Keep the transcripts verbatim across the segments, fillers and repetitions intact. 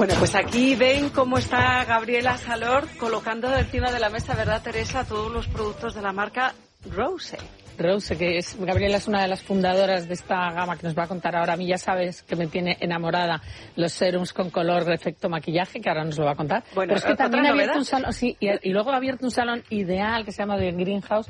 Bueno, pues aquí ven cómo está Gabriela Salor colocando encima de la mesa, ¿verdad, Teresa?, todos los productos de la marca Rose. Rose, que es, Gabriela es una de las fundadoras de esta gama que nos va a contar ahora. A mí ya sabes que me tiene enamorada los serums con color de efecto maquillaje, que ahora nos lo va a contar. Bueno, pero es que también ha abierto novedad? un salón, sí, y, y luego ha abierto un salón ideal que se llama The Greenhouse,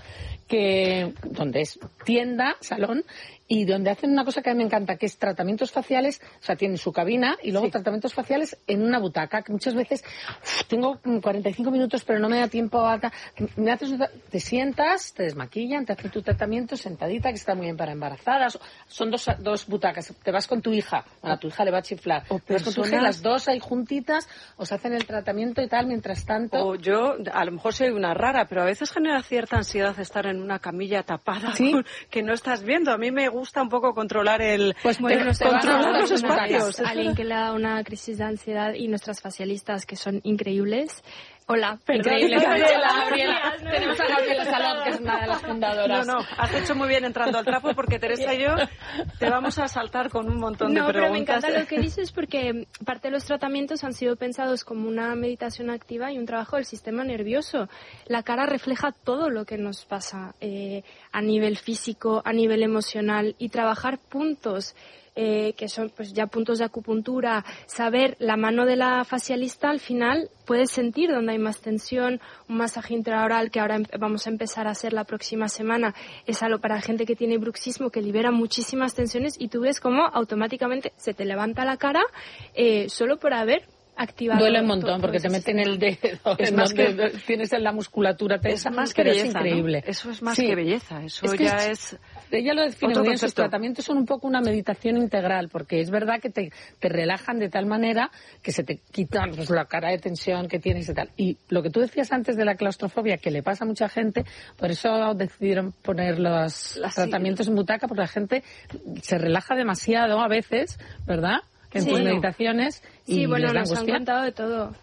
que, donde es tienda, salón, y donde hacen una cosa que a mí me encanta, que es tratamientos faciales, o sea, tienen su cabina y luego sí. tratamientos faciales en una butaca, que muchas veces uf, tengo cuarenta y cinco minutos, pero no me da tiempo a... Me haces, te sientas, te desmaquillan, te hacen tu tratamiento sentadita, que está muy bien para embarazadas. Son dos, dos butacas. Te vas con tu hija, a tu hija le va a chiflar. O te vas con tu hija, las dos ahí juntitas, os hacen el tratamiento y tal, mientras tanto... O yo, a lo mejor soy una rara, pero a veces genera cierta ansiedad estar en una camilla tapada, ¿sí? con, que no estás viendo. A mí me gusta un poco controlar el... Pues bueno, nos controlar los espacios. Alguien que le da una crisis de ansiedad y nuestras facialistas que son increíbles. Hola, perdón. Increíble, Gabriela, Gabriela. Tenemos a Gabriela Salor, que es una de las fundadoras. No, no, has hecho muy bien entrando al trapo, porque Teresa y yo te vamos a saltar con un montón no, de preguntas. No, pero me encanta lo que dices, porque parte de los tratamientos han sido pensados como una meditación activa y un trabajo del sistema nervioso. La cara refleja todo lo que nos pasa eh, a nivel físico, a nivel emocional, y trabajar puntos Eh, que son pues ya puntos de acupuntura, saber la mano de la facialista, al final puedes sentir dónde hay más tensión. Un masaje intraoral que ahora em- vamos a empezar a hacer la próxima semana es algo para gente que tiene bruxismo, que libera muchísimas tensiones, y tú ves cómo automáticamente se te levanta la cara eh, solo por haber activado. Duele un montón porque te meten el dedo, es en más donde que, tienes en la musculatura tensa, es más que pero belleza, es increíble. ¿no? Eso es más sí. que belleza, eso es que ya es, es... Ella lo define otro muy bien, sus concepto. tratamientos son un poco una meditación integral, porque es verdad que te, te relajan de tal manera que se te quita pues, la cara de tensión que tienes y tal. Y lo que tú decías antes de la claustrofobia, que le pasa a mucha gente, por eso decidieron poner los Las tratamientos en butaca, porque la gente se relaja demasiado a veces, ¿verdad?, en sí. tus meditaciones. Y sí, bueno, les da nos han angustia. contado de todo.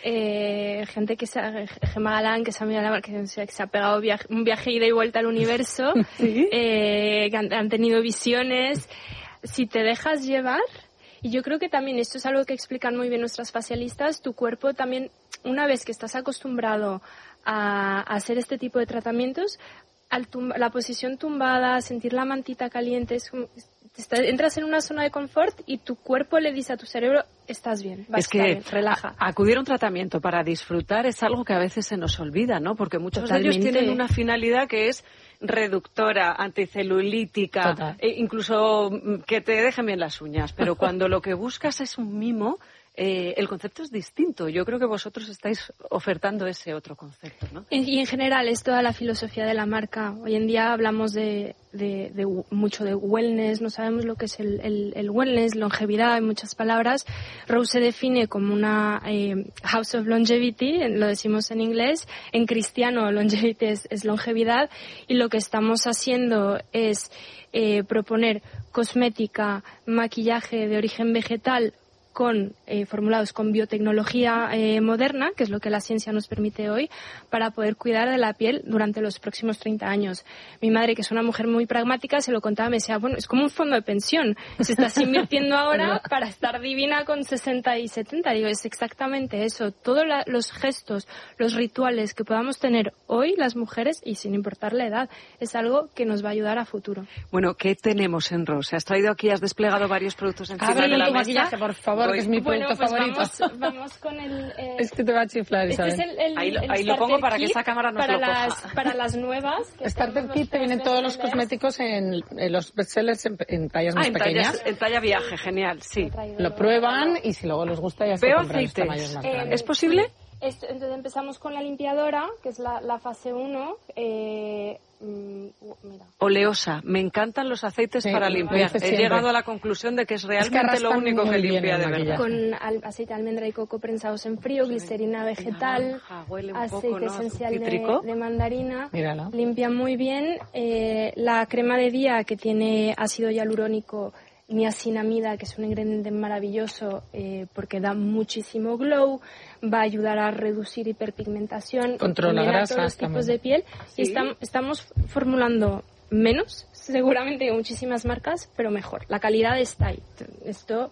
Eh, gente que se ha, Gemma Galán, que se ha, mirado, que se ha pegado viaje, un viaje ida y vuelta al universo, ¿sí? eh, que han, han tenido visiones. Si te dejas llevar, y yo creo que también esto es algo que explican muy bien nuestras facialistas, tu cuerpo también, una vez que estás acostumbrado a, a hacer este tipo de tratamientos, al tumba, la posición tumbada, sentir la mantita caliente, es como, estás, entras en una zona de confort y tu cuerpo le dice a tu cerebro, estás bien, vas es que a estar bien, relaja. A, acudir a un tratamiento para disfrutar es algo que a veces se nos olvida, ¿no? Porque muchos Totalmente. de ellos tienen una finalidad que es reductora, anticelulítica, e incluso que te dejen bien las uñas. Pero cuando lo que buscas es un mimo, eh, el concepto es distinto. Yo creo que vosotros estáis ofertando ese otro concepto, ¿no? Y en general es toda la filosofía de la marca. Hoy en día hablamos de, de, de mucho de wellness, no sabemos lo que es el, el, el wellness, longevidad, en muchas palabras. Rose se define como una eh, house of longevity, lo decimos en inglés. En cristiano, longevity es, es longevidad, y lo que estamos haciendo es eh, proponer cosmética, maquillaje de origen vegetal, con eh, formulados con biotecnología eh, moderna, que es lo que la ciencia nos permite hoy, para poder cuidar de la piel durante los próximos treinta años. Mi madre, que es una mujer muy pragmática, se lo contaba, me decía, bueno, es como un fondo de pensión. Se estás invirtiendo ahora para estar divina con sesenta y setenta. Digo, es exactamente eso. Todos la, los gestos, los rituales que podamos tener hoy las mujeres, y sin importar la edad, es algo que nos va a ayudar a futuro. Bueno, ¿qué tenemos en Rose? Has traído aquí, has desplegado varios productos encima Abre de la tu mesa. maquillaje, por favor, que es mi bueno, producto pues favorito. Vamos, vamos con el... Eh, es que te va a chiflar, este Isabel. es el, el, ahí lo, el ahí lo pongo para que kit esa cámara nos para lo coja. las, para las nuevas. Starter Kit te vienen todos los cosméticos en, en los bestsellers en, en tallas ah, más en pequeñas. Tallas, en talla viaje, genial, sí. Lo prueban y si luego les gusta ya se Veo compran los aceites. tamaños más Eh, grandes. ¿Es posible? Esto, entonces empezamos con la limpiadora, que es la, la fase uno. Eh, mm, mira. Oleosa. Me encantan los aceites Sí, para lo limpiar. dice He siempre. llegado a la conclusión de que es realmente Es que lo arrastran único muy que bien limpia el de verdad. maquillaje. Con al, aceite de almendra y coco prensados en frío, glicerina vegetal, Naranja, huele un aceite poco, ¿no? esencial de, Cítrico. de mandarina. Míralo. Limpia muy bien. Eh, la crema de día, que tiene ácido hialurónico, niacinamida, que es un ingrediente maravilloso eh, porque da muchísimo glow, va a ayudar a reducir hiperpigmentación, controla combina grasas todos los tipos también. de piel. ¿Sí? Y estam- estamos formulando menos, seguramente que muchísimas marcas, pero mejor. La calidad está ahí. Esto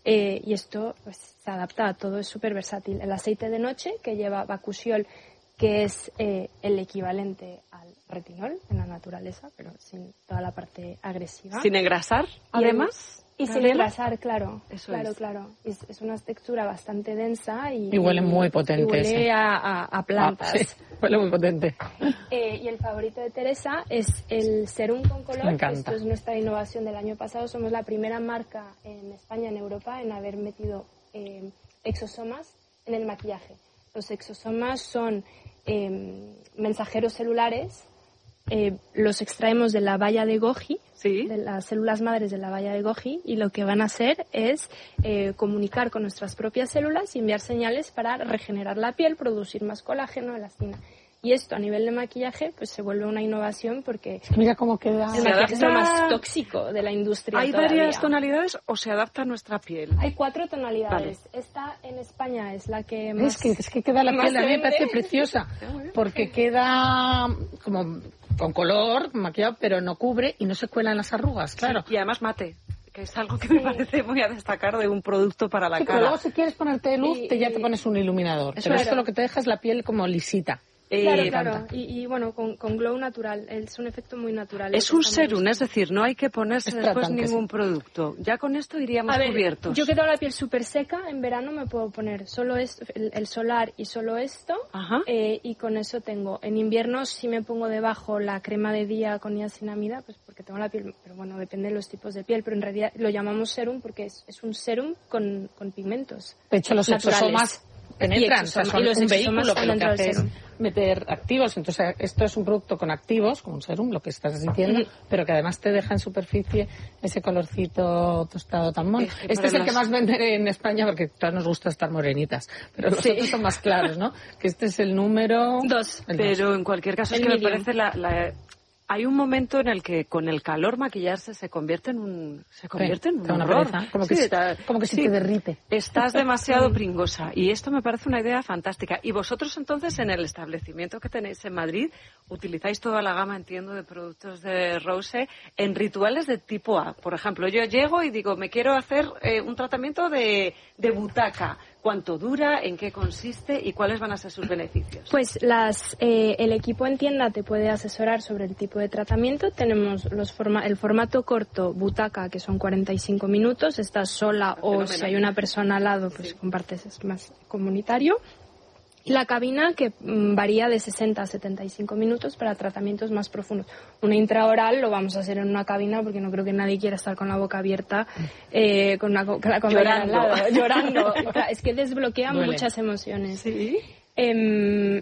Eh, y esto pues, se adapta a todo, es súper versátil. El aceite de noche, que lleva bacusiol, que es eh, el equivalente al retinol en la naturaleza, pero sin toda la parte agresiva. Sin engrasar, además. Y sin engrasar, claro. Eso claro, es. claro. Es, es una textura bastante densa y, y huele muy potente. Y huele sí. a, a, a plantas. Ah, sí, huele muy potente. Eh, y el favorito de Teresa es el serum con color. Me encanta. Esto es nuestra innovación del año pasado. Somos la primera marca en España, en Europa, en haber metido eh, exosomas en el maquillaje. Los exosomas son eh, mensajeros celulares. Eh, los extraemos de la valla de Golgi, ¿Sí? de las células madres de la valla de Golgi, y lo que van a hacer es eh, comunicar con nuestras propias células y enviar señales para regenerar la piel, producir más colágeno, elastina. Y esto a nivel de maquillaje pues se vuelve una innovación porque mira cómo queda. el maquillaje es lo más tóxico de la industria. ¿Hay todavía. varias tonalidades o se adapta a nuestra piel? Hay cuatro tonalidades. Vale. Esta en España es la que más... Es que, es que queda la piel, a mí me vende. parece preciosa, porque queda como con color, maquillado, pero no cubre y no se cuelan las arrugas, claro. Sí, y además mate, que es algo que me parece muy a destacar de un producto para la Sí, cara. pero luego si quieres ponerte luz, Y- te ya y- te pones un iluminador. Eso Pero claro. esto lo que te deja es la piel como lisita. Claro, Eh, claro. Y, y bueno, con, con glow natural. Es un efecto muy natural. Es Eso un está muy serum, bien. es decir, no hay que ponerse Es después tratante, ningún sí. producto. Ya con esto iríamos A ver, cubiertos. yo que tengo la piel súper seca, en verano me puedo poner solo esto, el, el solar y solo esto, Ajá. eh, y con eso tengo. En invierno sí me pongo debajo la crema de día con niacinamida, pues porque tengo la piel, pero bueno, depende de los tipos de piel, pero en realidad lo llamamos serum porque es, es un serum con, con pigmentos. De hecho, los naturales. exosomas penetran, Y o sea, exosoma- son y los un exosomas vehículo que lo que están hace dentro es del meter activos. Entonces, esto es un producto con activos, como un serum, lo que estás diciendo, Ujú. pero que además te deja en superficie ese colorcito tostado tan mono. Es que Este para es el las- que más vende en España porque a todas nos gusta estar morenitas, pero los Sí. otros son más claros, ¿no? Que este es el número... Dos. el dos. Pero en cualquier caso es El que me medium. parece la, la- hay un momento en el que con el calor maquillarse se convierte en un se convierte en un te da una horror. pereza, como Sí, que, se- ta- como que se sí. te derrite. Estás demasiado pringosa y esto me parece una idea fantástica. Y vosotros entonces en el establecimiento que tenéis en Madrid utilizáis toda la gama, entiendo, de productos de Rose en rituales de tipo A. Por ejemplo, yo llego y digo, me quiero hacer eh, un tratamiento de, de butaca. ¿Cuánto dura? ¿En qué consiste? ¿Y cuáles van a ser sus beneficios? Pues las, eh, el equipo en tienda te puede asesorar sobre el tipo de tratamiento. Tenemos los forma, el formato corto, butaca, que son cuarenta y cinco minutos. Estás sola o Fenomenal. si hay una persona al lado, pues compartes, es más comunitario. Y la cabina que mm, varía de sesenta a setenta y cinco minutos para tratamientos más profundos. Una intraoral lo vamos a hacer en una cabina porque no creo que nadie quiera estar con la boca abierta eh, con, una, co- con la compañera al Llorando. lado, llorando. Claro, es que desbloquea Duele. muchas emociones. Sí. Em,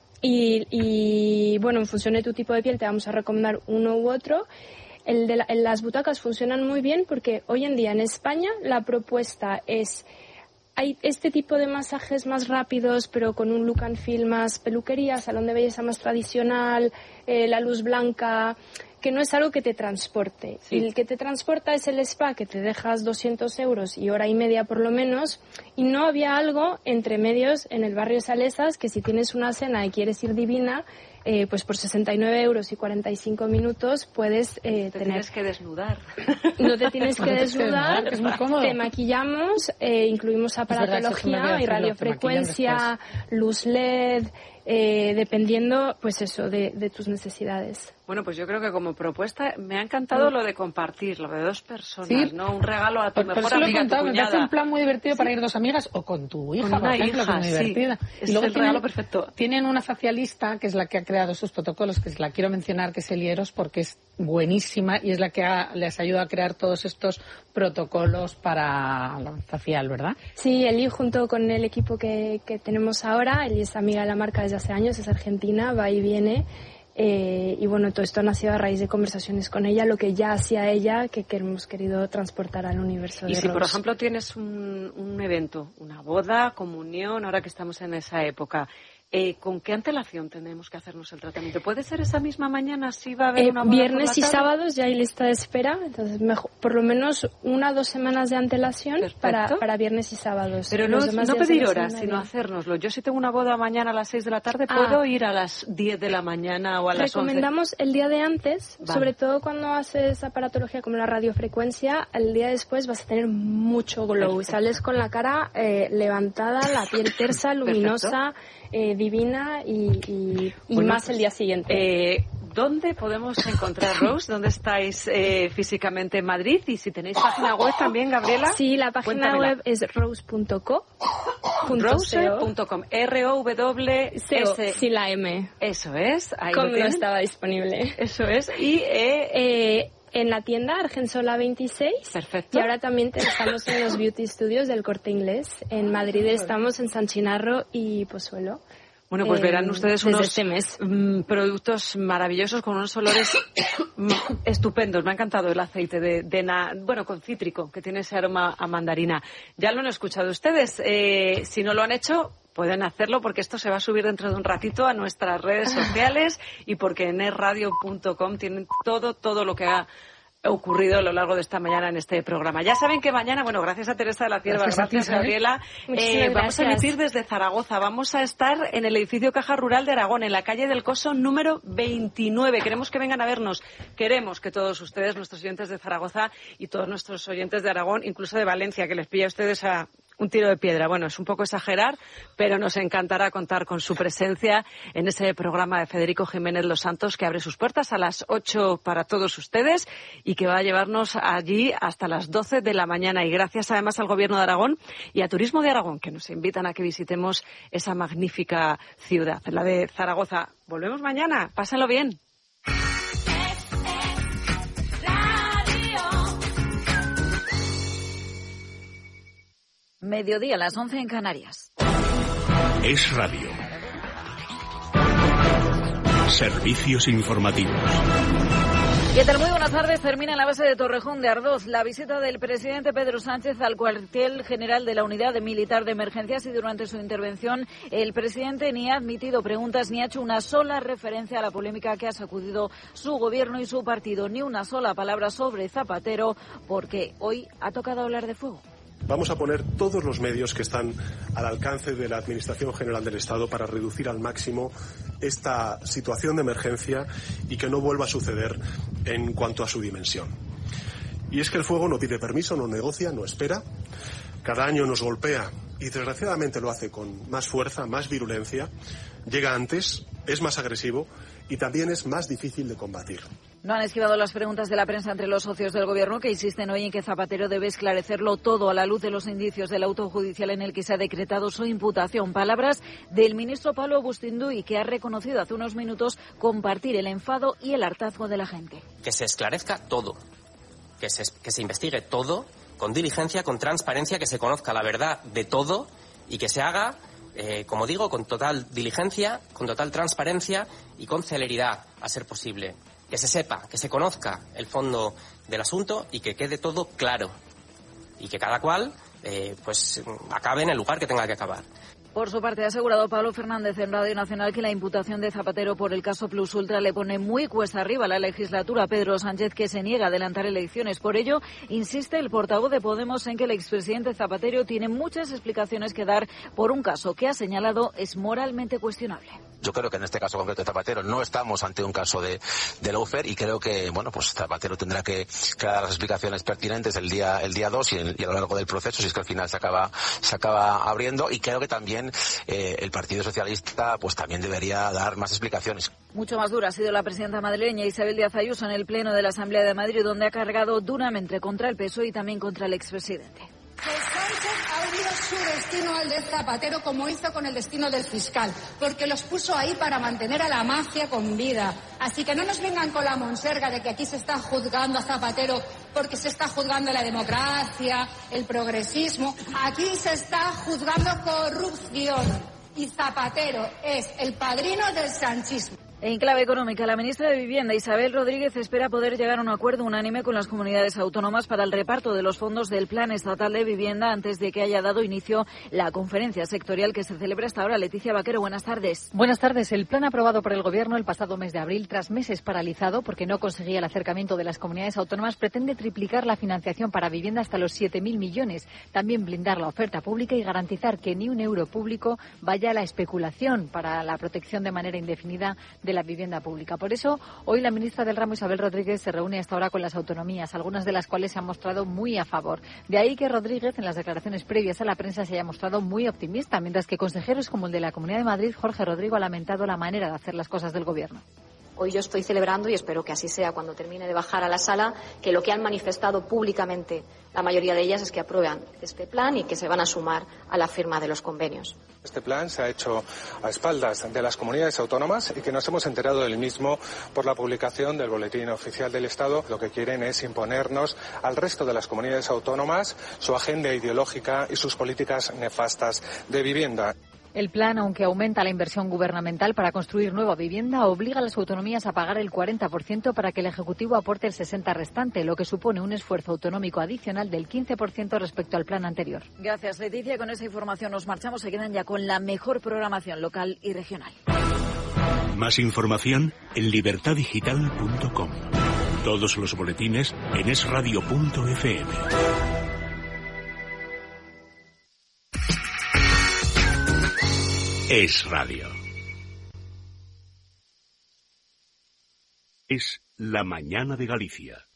y, y, bueno, en función de tu tipo de piel te vamos a recomendar uno u otro. El de la- las butacas funcionan muy bien porque hoy en día en España la propuesta es... Hay este tipo de masajes más rápidos, pero con un look and feel más peluquería, salón de belleza más tradicional, eh, la luz blanca, que no es algo que te transporte. Sí. Y el que te transporta es el spa, que te dejas doscientos euros y hora y media por lo menos. Y no había algo entre medios en el barrio Salesas que si tienes una cena y quieres ir divina, eh, pues por sesenta y nueve euros y cuarenta y cinco minutos puedes eh, Te tener... tienes que desnudar. No te tienes que No te tienes que desnudar, desnudar, que es muy cómodo. te maquillamos, eh, incluimos verdad, sí, aparatología eso me olvidé y decirlo, te radiofrecuencia, luz L E D, eh, dependiendo, pues eso, de, de tus necesidades. Bueno, pues yo creo que como propuesta me ha encantado lo de compartir, lo de dos personas, Sí. ¿no? Un regalo a tu Por, por mejor eso lo he amiga, a tu contado, me parece cuñada. un plan muy divertido para ir dos amigas o con tu hija, Con por una ejemplo, hija, que es muy sí. divertida. Es el regalo perfecto. Tienen una facialista que es la que ha creado sus protocolos, que es la quiero mencionar, que es Elieros, porque es buenísima y es la que ha- les ayuda a crear todos estos protocolos para la facial, ¿verdad? Sí, Eli junto con el equipo que, que tenemos ahora, Eli es amiga de la marca desde hace años, es argentina, va y viene. Eh, y bueno, todo esto ha nacido a raíz de conversaciones con ella, lo que ya hacía ella, que, que hemos querido transportar al universo Y de si, por Rose. ejemplo, tienes un, un evento, una boda, comunión, ahora que estamos en esa época, Eh, ¿Con qué antelación tenemos que hacernos el tratamiento? ¿Puede ser esa misma mañana si va a haber eh, una boda viernes y por la tarde? sábados ya hay lista de espera, entonces mejor, por lo menos una o dos semanas de antelación para, para viernes y sábados. Pero no, no pedir horas, sino hacérnoslo. Yo si tengo una boda mañana a las seis de la tarde, ¿puedo ah. ir a las diez de la mañana o a las Recomendamos once? El día de antes, vale. Sobre todo cuando haces aparatología como la radiofrecuencia, el día después vas a tener mucho glow. Perfecto. Sales con la cara eh, levantada, la piel tersa, luminosa, eh, divina y, y, y bueno, más el día siguiente. Eh, ¿Dónde podemos encontrar Rose? ¿Dónde estáis eh, físicamente en Madrid? Y si tenéis página web también, Gabriela. Sí, la página Cuéntamela. web es rose punto co. rose punto com. R O W S. Sí, la M. Eso es. Ahí Como lo no estaba disponible. Eso es. Y eh, eh, en la tienda Argensola veintiséis. Perfecto. Y ahora también estamos en los Beauty Studios del Corte Inglés. En Madrid estamos en San Chinarro y Pozuelo. Bueno, pues verán ustedes unos este mes. Mm, productos maravillosos con unos olores estupendos. Me ha encantado el aceite de, de na, bueno, con cítrico, que tiene ese aroma a mandarina. Ya lo han escuchado ustedes. Eh, si no lo han hecho, pueden hacerlo porque esto se va a subir dentro de un ratito a nuestras redes sociales y porque en es radio punto com tienen todo, todo lo que ha ocurrido a lo largo de esta mañana en este programa. Ya saben que mañana, bueno, gracias a Teresa de la Cierva, gracias, gracias Gabriela, eh, vamos a emitir desde Zaragoza. Vamos a estar en el edificio Caja Rural de Aragón, en la calle del Coso número veintinueve. Queremos que vengan a vernos. Queremos que todos ustedes, nuestros oyentes de Zaragoza y todos nuestros oyentes de Aragón, incluso de Valencia, que les pilla a ustedes a un tiro de piedra. Bueno, es un poco exagerar, pero nos encantará contar con su presencia en ese programa de Federico Jiménez Los Santos, que abre sus puertas a las ocho para todos ustedes y que va a llevarnos allí hasta las doce de la mañana. Y gracias además al Gobierno de Aragón y a Turismo de Aragón, que nos invitan a que visitemos esa magnífica ciudad, la de Zaragoza. Volvemos mañana. Pásenlo bien. Mediodía a las once en Canarias. Es Radio. Servicios informativos. ¿Qué tal? Muy buenas tardes. Termina en la base de Torrejón de Ardoz la visita del presidente Pedro Sánchez al cuartel general de la Unidad Militar de Emergencias y durante su intervención el presidente ni ha admitido preguntas ni ha hecho una sola referencia a la polémica que ha sacudido su gobierno y su partido. Ni una sola palabra sobre Zapatero porque hoy ha tocado hablar de fuego. Vamos a poner todos los medios que están al alcance de la Administración General del Estado para reducir al máximo esta situación de emergencia y que no vuelva a suceder en cuanto a su dimensión. Y es que el fuego no pide permiso, no negocia, no espera. Cada año nos golpea y desgraciadamente lo hace con más fuerza, más virulencia. Llega antes, es más agresivo y también es más difícil de combatir. No han esquivado las preguntas de la prensa entre los socios del Gobierno, que insisten hoy en que Zapatero debe esclarecerlo todo a la luz de los indicios del auto judicial en el que se ha decretado su imputación. Palabras del ministro Pablo Bustinduy, que ha reconocido hace unos minutos compartir el enfado y el hartazgo de la gente. Que se esclarezca todo, que se, que se investigue todo con diligencia, con transparencia, que se conozca la verdad de todo y que se haga, eh, como digo, con total diligencia, con total transparencia y con celeridad, a ser posible. Que se sepa, que se conozca el fondo del asunto y que quede todo claro. Y que cada cual eh, pues acabe en el lugar que tenga que acabar. Por su parte, ha asegurado Pablo Fernández en Radio Nacional que la imputación de Zapatero por el caso Plus Ultra le pone muy cuesta arriba a la legislatura a Pedro Sánchez, que se niega a adelantar elecciones. Por ello, insiste el portavoz de Podemos en que el expresidente Zapatero tiene muchas explicaciones que dar por un caso que ha señalado es moralmente cuestionable. Yo creo que en este caso concreto de Zapatero no estamos ante un caso de, de lawfare y creo que, bueno, pues Zapatero tendrá que, que dar las explicaciones pertinentes el día el día dos y, y a lo largo del proceso, si es que al final se acaba se acaba abriendo, y creo que también eh, el Partido Socialista pues también debería dar más explicaciones. Mucho más dura ha sido la presidenta madrileña Isabel Díaz Ayuso en el Pleno de la Asamblea de Madrid, donde ha cargado duramente contra el P S O E y también contra el expresidente. Que Sánchez ha unido su destino al de Zapatero como hizo con el destino del fiscal, porque los puso ahí para mantener a la mafia con vida. Así que no nos vengan con la monserga de que aquí se está juzgando a Zapatero porque se está juzgando la democracia, el progresismo. Aquí se está juzgando corrupción y Zapatero es el padrino del sanchismo. En clave económica, la ministra de Vivienda, Isabel Rodríguez, espera poder llegar a un acuerdo unánime con las comunidades autónomas para el reparto de los fondos del Plan Estatal de Vivienda antes de que haya dado inicio la conferencia sectorial que se celebra hasta ahora. Leticia Vaquero, buenas tardes. Buenas tardes. El plan aprobado por el Gobierno el pasado mes de abril, tras meses paralizado porque no conseguía el acercamiento de las comunidades autónomas, pretende triplicar la financiación para vivienda hasta los siete mil millones. También blindar la oferta pública y garantizar que ni un euro público vaya a la especulación para la protección de manera indefinida de la vivienda pública. Por eso, hoy la ministra del ramo, Isabel Rodríguez, se reúne hasta ahora con las autonomías, algunas de las cuales se han mostrado muy a favor. De ahí que Rodríguez, en las declaraciones previas a la prensa, se haya mostrado muy optimista, mientras que consejeros como el de la Comunidad de Madrid, Jorge Rodrigo, ha lamentado la manera de hacer las cosas del Gobierno. Hoy yo estoy celebrando, y espero que así sea cuando termine de bajar a la sala, que lo que han manifestado públicamente la mayoría de ellas es que aprueban este plan y que se van a sumar a la firma de los convenios. Este plan se ha hecho a espaldas de las comunidades autónomas y que nos hemos enterado del mismo por la publicación del Boletín Oficial del Estado. Lo que quieren es imponernos al resto de las comunidades autónomas su agenda ideológica y sus políticas nefastas de vivienda. El plan, aunque aumenta la inversión gubernamental para construir nueva vivienda, obliga a las autonomías a pagar el cuarenta por ciento para que el Ejecutivo aporte el sesenta por ciento restante, lo que supone un esfuerzo autonómico adicional del quince por ciento respecto al plan anterior. Gracias, Leticia. Con esa información nos marchamos. Se quedan ya con la mejor programación local y regional. Más información en libertad digital punto com. Todos los boletines en es radio punto efe eme. Es Radio. Es la mañana de Galicia.